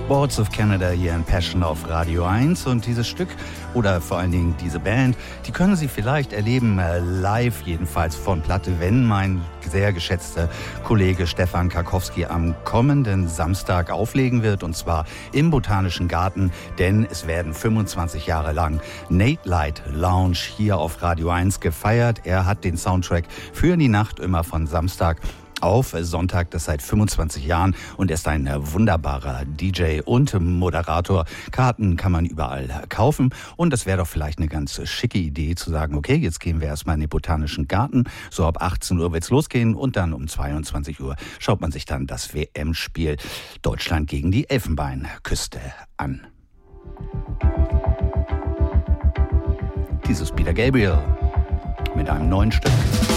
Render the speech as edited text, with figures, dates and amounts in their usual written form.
Boards of Canada hier in Passion auf Radio 1 und dieses Stück oder vor allen Dingen diese Band, die können Sie vielleicht erleben, live jedenfalls von Platte, wenn mein sehr geschätzter Kollege Stefan Karkowski am kommenden Samstag auflegen wird und zwar im Botanischen Garten, denn es werden 25 Jahre lang Nate Light Lounge hier auf Radio 1 gefeiert. Er hat den Soundtrack für die Nacht immer von Samstag auf Sonntag, das seit 25 Jahren und ist ein wunderbarer DJ und Moderator. Karten kann man überall kaufen und das wäre doch vielleicht eine ganz schicke Idee zu sagen, okay, jetzt gehen wir erstmal in den Botanischen Garten, so ab 18 Uhr wird's losgehen und dann um 22 Uhr schaut man sich dann das WM-Spiel Deutschland gegen die Elfenbeinküste an. Dieses Peter Gabriel mit einem neuen Stück.